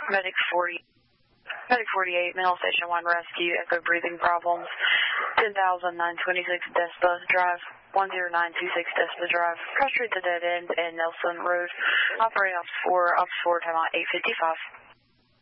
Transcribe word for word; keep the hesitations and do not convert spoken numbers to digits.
Medic forty, Medic forty-eight, Middle Station one Rescue, echo breathing problems, ten thousand nine twenty-six Despa Drive, one zero nine two six Despa Drive, cross street to dead end and Nelson Road, operating Ops four, Ops four, time out eight fifty-five.